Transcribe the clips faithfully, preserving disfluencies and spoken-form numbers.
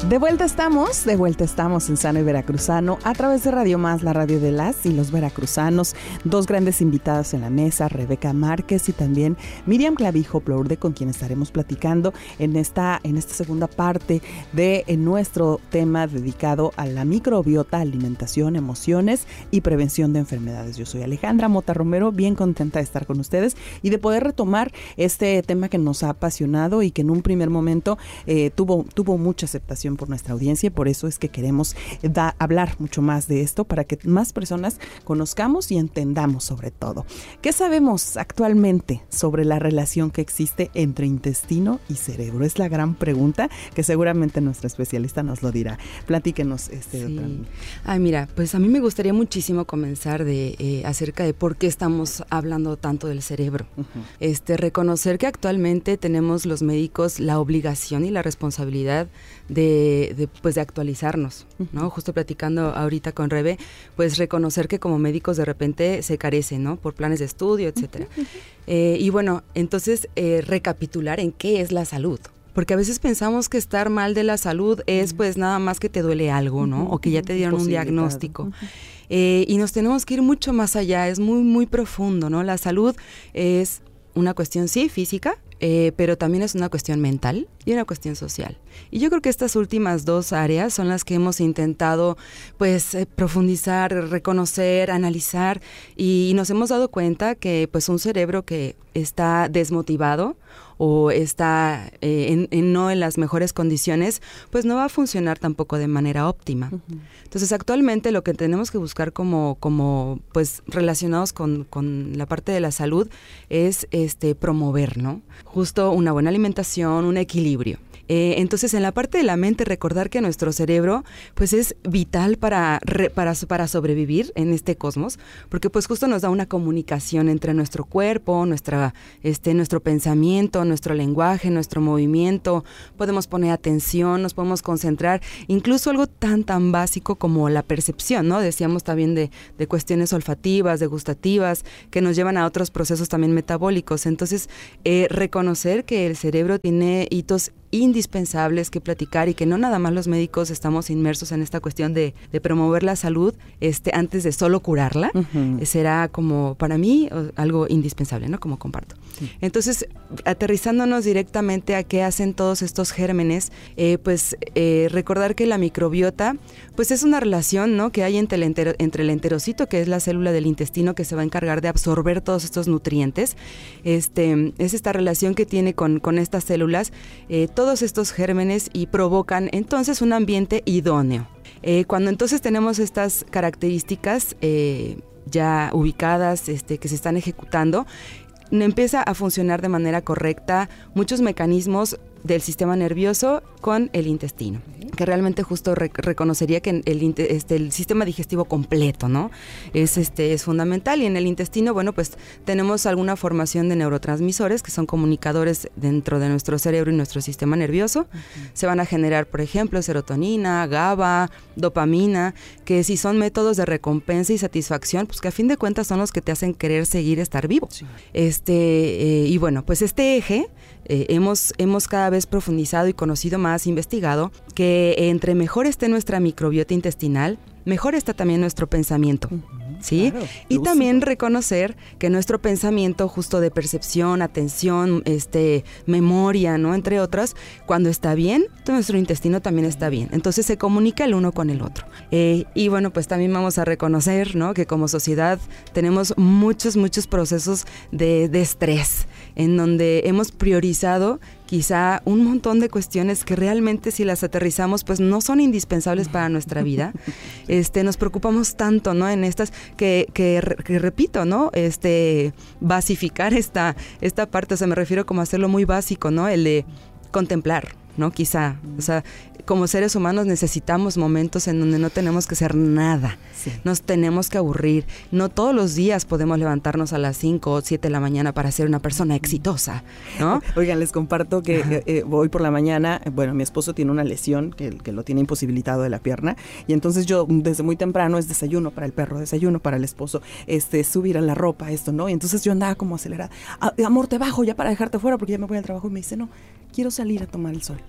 De vuelta estamos, de vuelta estamos en Sano y Veracruzano a través de Radio Más, la radio de las y los veracruzanos. Dos grandes invitadas en la mesa, Rebeca Márquez y también Miriam Clavijo Plourde, con quien estaremos platicando en esta, en esta segunda parte de nuestro tema dedicado a la microbiota, alimentación, emociones y prevención de enfermedades. Yo soy Alejandra Mota Romero, bien contenta de estar con ustedes y de poder retomar este tema que nos ha apasionado y que en un primer momento eh, tuvo, tuvo mucha aceptación por nuestra audiencia, y por eso es que queremos da, hablar mucho más de esto para que más personas conozcamos y entendamos sobre todo. ¿Qué sabemos actualmente sobre la relación que existe entre intestino y cerebro? Es la gran pregunta que seguramente nuestra especialista nos lo dirá. Platíquenos, este, sí. doctora. Ay, mira, pues a mí me gustaría muchísimo comenzar de eh, acerca de por qué estamos hablando tanto del cerebro. Uh-huh. Este, reconocer que actualmente tenemos los médicos la obligación y la responsabilidad de, de, pues de actualizarnos, ¿no? Justo platicando ahorita con Rebe, pues reconocer que como médicos de repente se carece, ¿no? Por planes de estudio, etcétera. Uh-huh. Eh, y bueno, entonces eh, recapitular en qué es la salud. Porque a veces pensamos que estar mal de la salud es pues nada más que te duele algo, ¿no? Uh-huh. O que ya te dieron un diagnóstico. Uh-huh. Eh, y nos tenemos que ir mucho más allá, es muy, muy profundo, ¿no? La salud es una cuestión, sí, física, eh, pero también es una cuestión mental y una cuestión social. Y yo creo que estas últimas dos áreas son las que hemos intentado, pues, eh, profundizar, reconocer, analizar, y, y nos hemos dado cuenta que, pues, un cerebro que está desmotivado o está eh, en, en no en las mejores condiciones, pues no va a funcionar tampoco de manera óptima. Uh-huh. Entonces, actualmente lo que tenemos que buscar como, como pues, relacionados con, con la parte de la salud es este promover, ¿no? Justo una buena alimentación, un equilibrio. Eh, entonces, en la parte de la mente, recordar que nuestro cerebro, pues, es vital para, re, para, para sobrevivir en este cosmos, porque, pues, justo nos da una comunicación entre nuestro cuerpo, nuestra, este, nuestro pensamiento, nuestro lenguaje, nuestro movimiento. Podemos poner atención, nos podemos concentrar, incluso algo tan, tan básico como la percepción, ¿no? Decíamos también de, de cuestiones olfativas, de gustativas, que nos llevan a otros procesos también metabólicos. Entonces, eh, reconocer que el cerebro tiene hitos indispensables que platicar y que no nada más los médicos estamos inmersos en esta cuestión de, de promover la salud este, antes de solo curarla, uh-huh. será como para mí algo indispensable, ¿no? Como comparto. Sí. Entonces, aterrizándonos directamente a qué hacen todos estos gérmenes, eh, pues eh, recordar que la microbiota pues es una relación, ¿no? Que hay entre el, entero, entre el enterocito, que es la célula del intestino que se va a encargar de absorber todos estos nutrientes. Este, es esta relación que tiene con, con estas células eh, todos estos gérmenes y provocan entonces un ambiente idóneo. Eh, cuando entonces tenemos estas características eh, ya ubicadas, este, que se están ejecutando, empieza a funcionar de manera correcta muchos mecanismos del sistema nervioso con el intestino, que realmente justo re- reconocería que el, este, el sistema digestivo completo, ¿no? Es, este, es fundamental, y en el intestino, bueno, pues tenemos alguna formación de neurotransmisores que son comunicadores dentro de nuestro cerebro y nuestro sistema nervioso. Uh-huh. Se van a generar, por ejemplo, serotonina, GABA, dopamina, que si son métodos de recompensa y satisfacción, pues que a fin de cuentas son los que te hacen querer seguir estar vivo. Sí. Este, eh, y bueno, pues este eje eh, hemos, hemos cada vez profundizado y conocido más, investigado, que entre mejor esté nuestra microbiota intestinal, mejor está también nuestro pensamiento. Uh-huh. ¿Sí? Claro, y lúcido. También reconocer que nuestro pensamiento justo de percepción, atención, este, memoria, ¿no? Entre otras, cuando está bien, nuestro intestino también está bien. Entonces se comunica el uno con el otro. Eh, y bueno, pues también vamos a reconocer, ¿no? Que como sociedad tenemos muchos, muchos procesos de, de estrés, en donde hemos priorizado quizá un montón de cuestiones que realmente, si las aterrizamos, pues no son indispensables para nuestra vida. Este, nos preocupamos tanto, ¿no? En estas que, que, que repito, ¿no? Este, basificar esta, esta parte, o sea, me refiero como a hacerlo muy básico, ¿no? El de contemplar, ¿no? Quizá, o sea, como seres humanos necesitamos momentos en donde no tenemos que hacer nada, sí. Nos tenemos que aburrir, no todos los días podemos levantarnos a las cinco o siete de la mañana para ser una persona exitosa, ¿no? Oigan, les comparto que eh, eh, hoy por la mañana, bueno, mi esposo tiene una lesión que, que lo tiene imposibilitado de la pierna, y entonces yo desde muy temprano es desayuno para el perro, desayuno para el esposo, este, subir a la ropa, esto, ¿no? Y entonces yo andaba como acelerada, amor, te bajo ya para dejarte fuera porque ya me voy al trabajo, y me dice, no, quiero salir a tomar el sol.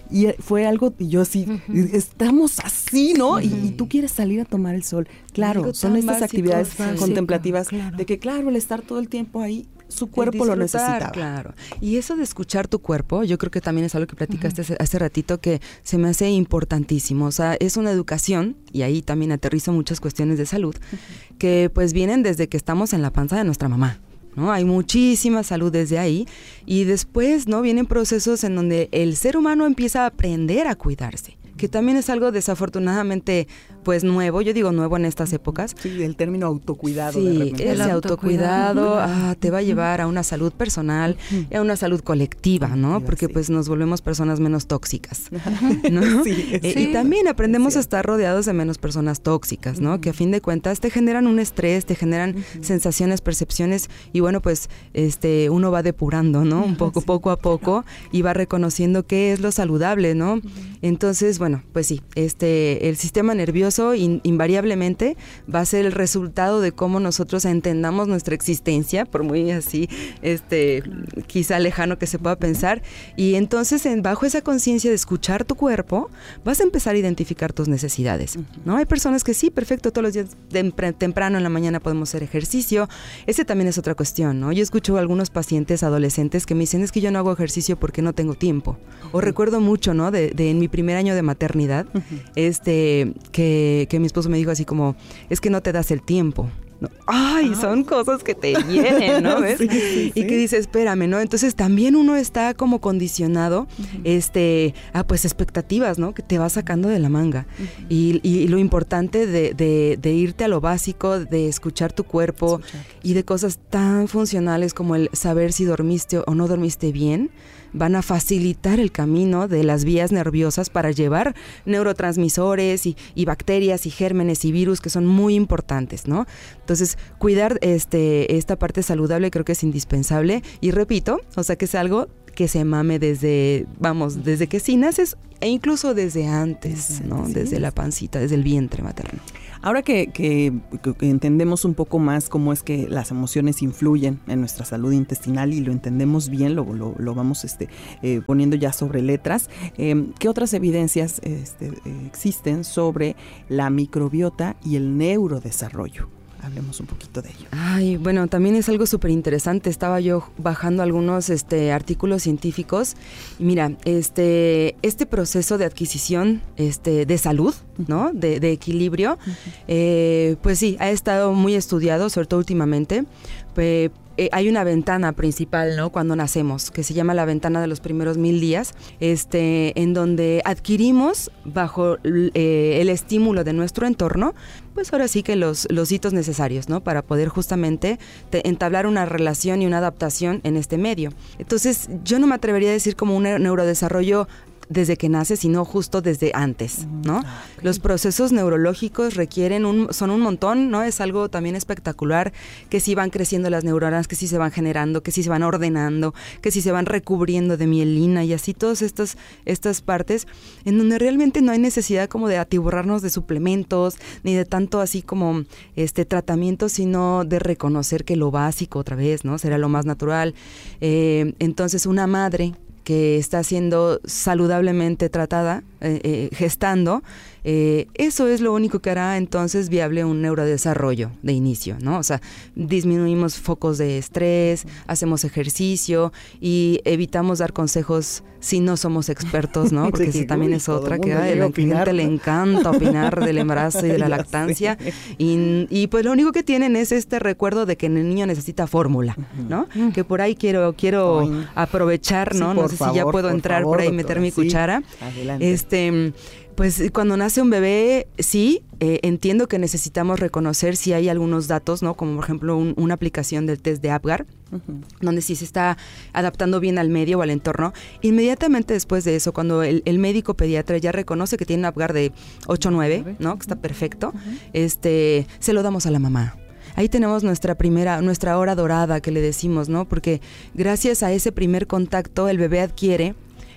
Y fue algo, y yo así, uh-huh. estamos así, ¿no? Sí. Y, y tú quieres salir a tomar el sol. Claro, son estas básico, actividades básico, contemplativas claro. de que, claro, el estar todo el tiempo ahí, su cuerpo lo necesitaba. Claro. Y eso de escuchar tu cuerpo, yo creo que también es algo que platicaste uh-huh. hace, hace ratito que se me hace importantísimo. O sea, es una educación, y ahí también aterrizo muchas cuestiones de salud, uh-huh. que pues vienen desde que estamos en la panza de nuestra mamá. ¿No? Hay muchísima salud desde ahí y después, ¿no? Vienen procesos en donde el ser humano empieza a aprender a cuidarse, que también es algo desafortunadamente pues nuevo, yo digo nuevo en estas épocas. Sí, el término autocuidado. Sí, de ese el autocuidado ah, te va a llevar a una salud personal, uh-huh. a una salud colectiva, ¿no? Porque sí. pues nos volvemos personas menos tóxicas, ¿no? Sí, eh, sí. Y también aprendemos sí. a estar rodeados de menos personas tóxicas, ¿no? Uh-huh. Que a fin de cuentas te generan un estrés, te generan uh-huh. sensaciones, percepciones y bueno, pues este uno va depurando, ¿no? Un poco, sí. poco a poco y va reconociendo qué es lo saludable, ¿no? Uh-huh. Entonces, bueno, pues sí, este el sistema nervioso In, invariablemente va a ser el resultado de cómo nosotros entendamos nuestra existencia, por muy así, este, quizá lejano que se pueda pensar, y entonces en, bajo esa conciencia de escuchar tu cuerpo, vas a empezar a identificar tus necesidades, ¿no? Hay personas que sí, perfecto, todos los días de, temprano en la mañana podemos hacer ejercicio, ese también es otra cuestión, ¿no? Yo escucho a algunos pacientes adolescentes que me dicen, es que yo no hago ejercicio porque no tengo tiempo, o uh-huh. recuerdo mucho, ¿no? De, de en mi primer año de maternidad, uh-huh. este, que que mi esposo me dijo así como, es que no te das el tiempo. ¿No? Ay, son cosas que te hieren, ¿no? ¿Ves? Sí, sí, y sí. que dice, espérame, ¿no? Entonces también uno está como condicionado uh-huh. este, a pues expectativas, ¿no? Que te va sacando de la manga. Uh-huh. Y, y lo importante de, de, de irte a lo básico, de escuchar tu cuerpo escuchar. Y de cosas tan funcionales como el saber si dormiste o no dormiste bien, van a facilitar el camino de las vías nerviosas para llevar neurotransmisores y, y bacterias y gérmenes y virus que son muy importantes, ¿no? Entonces, cuidar este esta parte saludable creo que es indispensable y repito, o sea que es algo que se mame desde, vamos, desde que sí naces e incluso desde antes, desde ¿no? Antes, desde sí. la pancita, desde el vientre materno. Ahora que, que, que entendemos un poco más cómo es que las emociones influyen en nuestra salud intestinal y lo entendemos bien, lo, lo, lo vamos este, eh, poniendo ya sobre letras, eh, ¿qué otras evidencias este, eh, existen sobre la microbiota y el neurodesarrollo? Hablemos un poquito de ello. Ay, bueno, también es algo súper interesante. Estaba yo bajando algunos este, artículos científicos y mira, este, este proceso de adquisición este, de salud, ¿no? De, de equilibrio, uh-huh. eh, pues sí, ha estado muy estudiado, sobre todo últimamente. Eh, Eh, hay una ventana principal, ¿no? Cuando nacemos, que se llama la ventana de los primeros mil días, este, en donde adquirimos bajo eh, el estímulo de nuestro entorno, pues ahora sí que los, los hitos necesarios, ¿no? Para poder justamente te, entablar una relación y una adaptación en este medio. Entonces, yo no me atrevería a decir como un neurodesarrollo desde que nace, sino justo desde antes, ¿no? Okay. Los procesos neurológicos requieren un, son un montón, ¿no? Es algo también espectacular, que sí van creciendo las neuronas, que sí se van generando, que sí se van ordenando, que sí se van recubriendo de mielina y así todas estas, estas partes en donde realmente no hay necesidad como de atiborrarnos de suplementos, ni de tanto así como este tratamiento, sino de reconocer que lo básico otra vez, ¿no? Será lo más natural. Eh, entonces una madre que está siendo saludablemente tratada, eh, eh, gestando, eh, eso es lo único que hará entonces viable un neurodesarrollo de inicio, ¿no? O sea, disminuimos focos de estrés, hacemos ejercicio y evitamos dar consejos si no somos expertos, ¿no? Porque sí, esa también uy, es otra que a la gente le encanta opinar del embarazo y de la lactancia y, y pues lo único que tienen es este recuerdo de que el niño necesita fórmula, ¿no? Uh-huh. Que por ahí quiero quiero Ay. aprovechar, ¿no? Sí, no sé favor, si ya puedo entrar favor, por ahí y meter mi sí. cuchara. Adelante. Este, pues cuando nace un bebé, sí, eh, entiendo que necesitamos reconocer si hay algunos datos, ¿no? Como por ejemplo un, una aplicación del test de Apgar, uh-huh. donde sí se está adaptando bien al medio o al entorno. Inmediatamente después de eso, cuando el, el médico pediatra ya reconoce que tiene un Apgar de ocho o nueve, ¿no? Que está perfecto, uh-huh. este, se lo damos a la mamá. Ahí tenemos nuestra primera, nuestra hora dorada que le decimos, ¿no? Porque gracias a ese primer contacto el bebé adquiere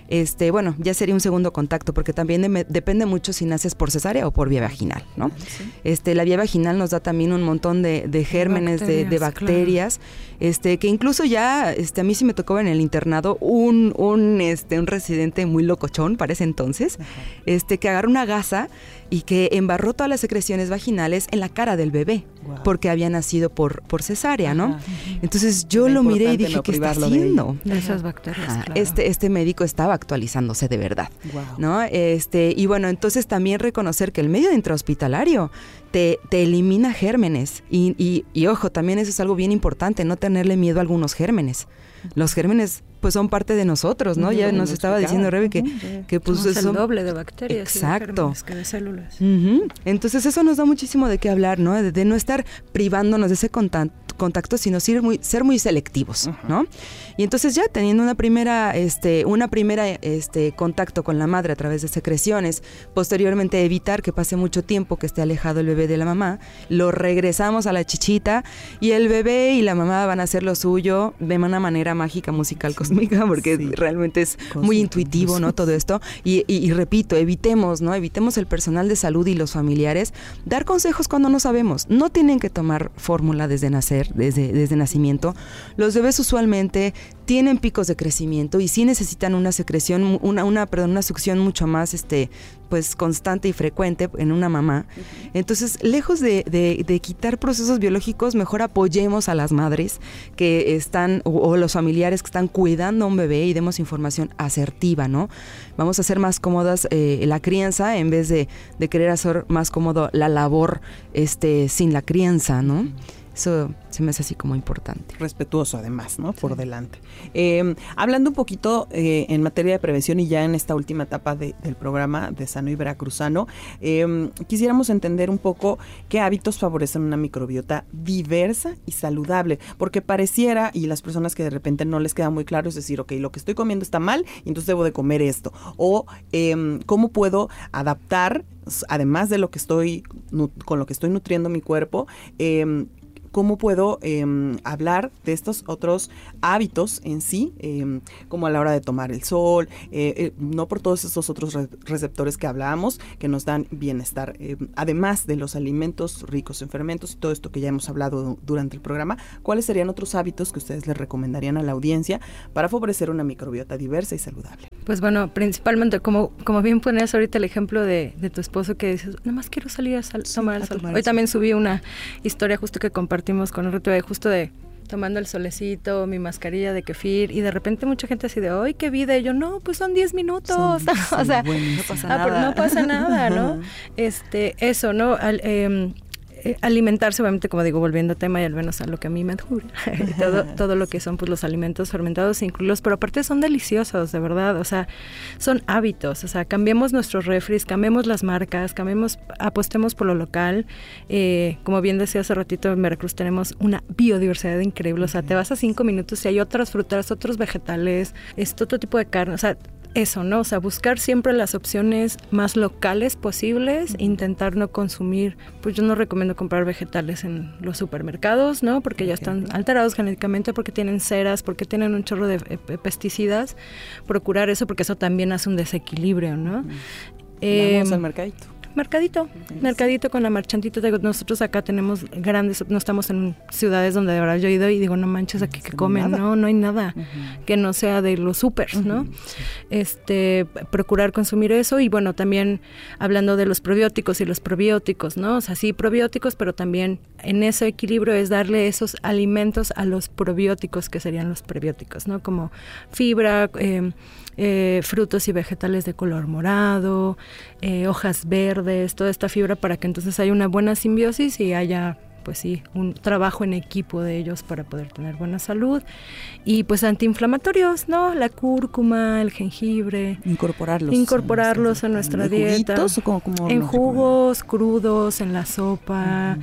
este, bueno, ya sería un segundo contacto, porque también de, depende mucho si naces por cesárea o por vía vaginal, ¿no? Sí. Este, la vía vaginal nos da también un montón de, de gérmenes, bacterias, de, de bacterias, claro. este, que incluso ya, este, a mí sí me tocó en el internado un, un, este, un residente muy locochón para ese entonces, ajá. este, que agarró una gasa y que embarró todas las secreciones vaginales en la cara del bebé, wow. porque había nacido por, por cesárea, ¿no? Ajá. Entonces yo lo miré y dije, no, ¿qué está haciendo? De, de esas bacterias, Ajá. claro. Este, este médico estaba actualizándose de verdad, wow. ¿no? Este, y bueno, entonces también reconocer que el medio intrahospitalario te, te elimina gérmenes y, y, y ojo, también eso es algo bien importante, no tenerle miedo a algunos gérmenes. Los gérmenes pues son parte de nosotros, ¿no? Uh-huh, ya nos estaba diciendo Rebe que, uh-huh. que pues somos son el doble de bacterias exacto. y de gérmenes que de células. Uh-huh. Entonces eso nos da muchísimo de qué hablar, ¿no? De, de no estar privándonos de ese contacto, contacto sino ser muy, ser muy selectivos, uh-huh. ¿no? Y entonces ya teniendo una primera, este, una primera este, contacto con la madre a través de secreciones, posteriormente evitar que pase mucho tiempo que esté alejado el bebé de la mamá, lo regresamos a la chichita y el bebé y la mamá van a hacer lo suyo de una manera mágica, musical, sí. cósmica, porque sí. realmente es Cósmico. muy intuitivo, ¿no? Todo esto. Y, y, y repito, evitemos, ¿no? Evitemos el personal de salud y los familiares dar consejos cuando no sabemos. No tienen que tomar fórmula desde nacer, desde, desde nacimiento. Los bebés usualmente tienen picos de crecimiento y sí necesitan una secreción, una, una, perdón, una succión mucho más, este, pues constante y frecuente en una mamá. Entonces, lejos de, de, de quitar procesos biológicos, mejor apoyemos a las madres que están, o, o los familiares que están cuidando a un bebé y demos información asertiva, ¿no? Vamos a hacer más cómodas eh, la crianza en vez de, de querer hacer más cómodo la labor este, sin la crianza, ¿no? Eso se me hace así como importante. Respetuoso además, ¿no? Por sí. delante. Eh, hablando un poquito eh, en materia de prevención y ya en esta última etapa de, del programa de Sano y Veracruzano, eh, quisiéramos entender un poco qué hábitos favorecen una microbiota diversa y saludable, porque pareciera, y las personas que de repente no les queda muy claro, es decir, ok, lo que estoy comiendo está mal y entonces debo de comer esto, o eh, cómo puedo adaptar, además de lo que estoy, con lo que estoy nutriendo mi cuerpo, eh, cómo puedo eh, hablar de estos otros hábitos en sí, eh, como a la hora de tomar el sol, eh, eh, no por todos esos otros re- receptores que hablábamos, que nos dan bienestar, eh, además de los alimentos ricos en fermentos y todo esto que ya hemos hablado durante el programa. ¿Cuáles serían otros hábitos que ustedes les recomendarían a la audiencia para favorecer una microbiota diversa y saludable? Pues bueno, principalmente, como, como bien ponías ahorita el ejemplo de, de tu esposo que dices, nada más quiero salir a sal- sí, tomar el sol. Hoy también subí una historia justo que compartimos con el ritual, justo de tomando el solecito, mi mascarilla de kefir, y de repente mucha gente así de, ¡ay, qué vida! Y yo, no, pues son diez minutos. Son, o sea, no pasa ah, nada. No pasa nada, ¿no? este, eso, ¿no? Al, eh, alimentarse, obviamente, como digo, volviendo a tema y al menos a lo que a mí me dura, todo, todo lo que son pues los alimentos fermentados incluidos, pero aparte son deliciosos, de verdad, o sea, son hábitos, o sea, cambiemos nuestros refris, cambiemos las marcas, cambiemos, apostemos por lo local, eh, como bien decía hace ratito, en Veracruz tenemos una biodiversidad increíble, o sea, te vas a cinco minutos y hay otras frutas, otros vegetales, es otro tipo de carne, o sea, eso, ¿no? O sea, buscar siempre las opciones más locales posibles, uh-huh. intentar no consumir, pues yo no recomiendo comprar vegetales en los supermercados, ¿no? Porque okay. ya están alterados genéticamente, porque tienen ceras, porque tienen un chorro de eh, pesticidas. Procurar eso, porque eso también hace un desequilibrio, ¿no? Uh-huh. Eh, Vamos al mercadito. Mercadito, mercadito con la marchantita. Nosotros acá tenemos grandes, no estamos en ciudades donde de verdad yo he ido y digo, no manches, aquí que comen, no, no hay nada uh-huh. que no sea de los supers, uh-huh. ¿no? Sí. Este, procurar consumir eso y bueno, también hablando de los probióticos y los probióticos, ¿no? O sea, sí probióticos, pero también en ese equilibrio es darle esos alimentos a los probióticos que serían los prebióticos, ¿no? Como fibra, eh, Eh, frutos y vegetales de color morado, eh, hojas verdes, toda esta fibra para que entonces haya una buena simbiosis y haya, pues sí, un trabajo en equipo de ellos para poder tener buena salud. Y pues antiinflamatorios, ¿no? La cúrcuma, el jengibre. Incorporarlos. Incorporarlos a nuestra, a nuestra dieta. ¿En juguitos o como, como En jugos, crudos, en la sopa, uh-huh.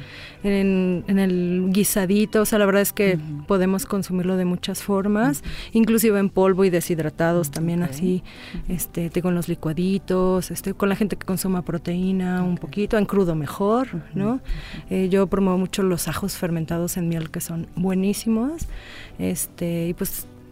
en, en el guisadito. O sea, la verdad es que uh-huh. podemos consumirlo de muchas formas, uh-huh. inclusive en polvo y deshidratados también okay. así, este, con los licuaditos, este, con la gente que consuma proteína okay. un poquito, en crudo mejor, uh-huh. ¿no? Eh, yo promuevo mucho los ajos fermentados en miel que son buenísimos, este, y pues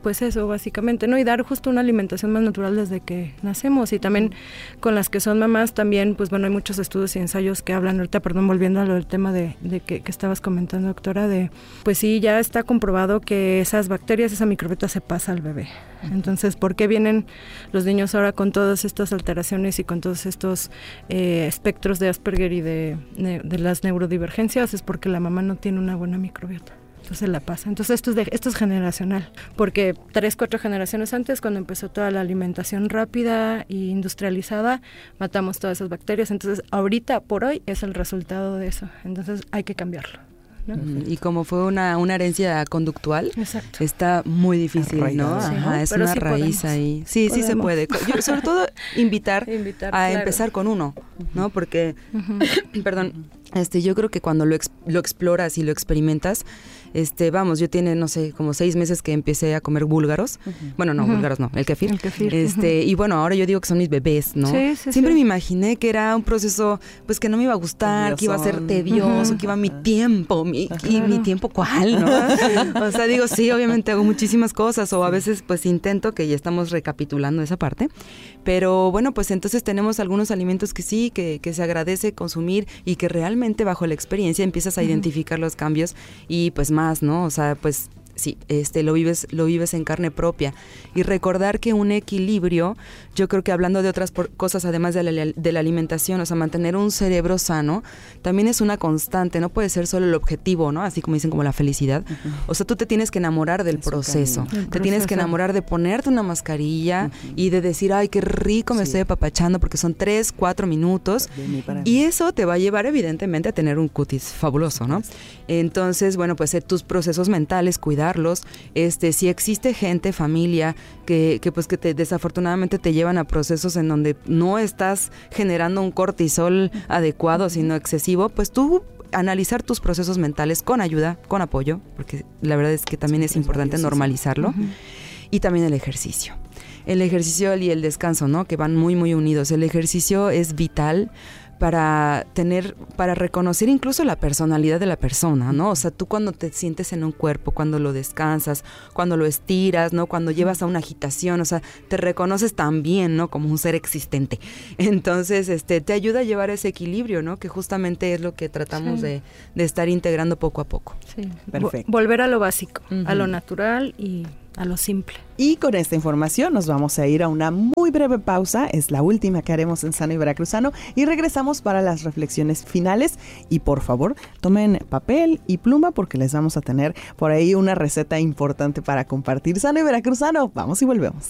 pues eso, básicamente, ¿no? Y dar justo una alimentación más natural desde que nacemos. Y también con las que son mamás, también, pues bueno, hay muchos estudios y ensayos que hablan, ahorita, perdón, volviendo a lo del tema de, de que, que estabas comentando, doctora, de, pues sí, ya está comprobado que esas bacterias, esa microbiota se pasa al bebé. Entonces, ¿por qué vienen los niños ahora con todas estas alteraciones y con todos estos eh, espectros de Asperger y de, de, de las neurodivergencias? Es porque la mamá no tiene una buena microbiota. Entonces la pasa. Entonces esto es, de, esto es generacional, porque tres, cuatro generaciones antes, cuando empezó toda la alimentación rápida e industrializada, matamos todas esas bacterias. Entonces ahorita, por hoy, es el resultado de eso. Entonces hay que cambiarlo, ¿no? Y como fue una, una herencia conductual, exacto, está muy difícil, ¿no? Sí, Ajá, ¿no? es Pero una sí raíz podemos. ahí. Sí, Podemos. sí se puede. Yo, sobre todo invitar, invitar a claro. empezar con uno, ¿no? Porque, uh-huh. perdón, este, yo creo que cuando lo, ex, lo exploras y lo experimentas, este, vamos, yo tiene, no sé, como seis meses que empecé a comer búlgaros. Uh-huh. Bueno, no, uh-huh. búlgaros no, el kefir. El kefir. Este, uh-huh. Y bueno, ahora yo digo que son mis bebés, ¿no? Sí, sí, Siempre sí. me imaginé que era un proceso, pues, que no me iba a gustar, tedioso. Que iba a ser tedioso, uh-huh. que iba mi tiempo, mi, uh-huh. y mi tiempo, ¿cuál, no? O sea, digo, sí, obviamente hago muchísimas cosas, o a veces, pues, intento, que ya estamos recapitulando esa parte, pero bueno, pues, entonces tenemos algunos alimentos que sí, que, que se agradece consumir y que realmente bajo la experiencia empiezas a uh-huh. identificar los cambios y, pues, más, ¿no? O sea, pues sí, este lo vives lo vives en carne propia y recordar que un equilibrio, yo creo que hablando de otras por, cosas además de la, de la alimentación, o sea, mantener un cerebro sano también es una constante, no puede ser solo el objetivo, ¿no? Así como dicen, como la felicidad. Uh-huh. O sea, tú te tienes que enamorar del proceso, te proceso. Tienes que enamorar de ponerte una mascarilla uh-huh. y de decir, ay, qué rico me sí. estoy apapachando, porque son tres, cuatro minutos y eso te va a llevar evidentemente a tener un cutis fabuloso, ¿no? Entonces, bueno, pues eh, tus procesos mentales, cuidarlos, este, si existe gente, familia, que, que pues que te, desafortunadamente te llevan a procesos en donde no estás generando un cortisol adecuado, sino excesivo, pues tú analizar tus procesos mentales con ayuda, con apoyo, porque la verdad es que también es importante normalizarlo, uh-huh. y también el ejercicio. El ejercicio y el descanso, ¿no? Que van muy, muy unidos. El ejercicio es vital para tener, para reconocer incluso la personalidad de la persona, ¿no? O sea, tú cuando te sientes en un cuerpo, cuando lo descansas, cuando lo estiras, ¿no? Cuando llevas a una agitación, o sea, te reconoces también, ¿no? Como un ser existente. Entonces, este, te ayuda a llevar ese equilibrio, ¿no? Que justamente es lo que tratamos sí. de, de estar integrando poco a poco. Sí, perfecto. Volver a lo básico, uh-huh. a lo natural y a lo simple. Y con esta información nos vamos a ir a una muy breve pausa, es la última que haremos en Sano y Veracruzano, y regresamos para las reflexiones finales. Y por favor, tomen papel y pluma porque les vamos a tener por ahí una receta importante para compartir. Sano y Veracruzano, vamos y volvemos.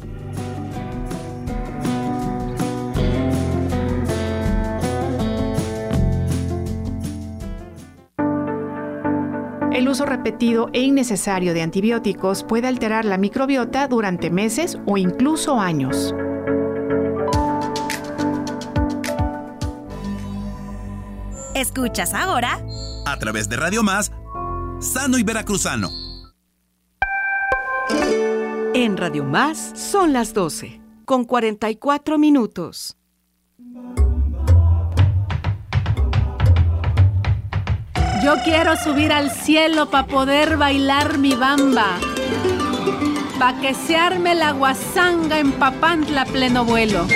El uso repetido e innecesario de antibióticos puede alterar la microbiota durante meses o incluso años. Escuchas ahora, a través de Radio Más, Sano y Veracruzano. En Radio Más son las doce, con cuarenta y cuatro minutos. Yo quiero subir al cielo para poder bailar mi bamba, pa' que se arme la guasanga en Papantla pleno vuelo.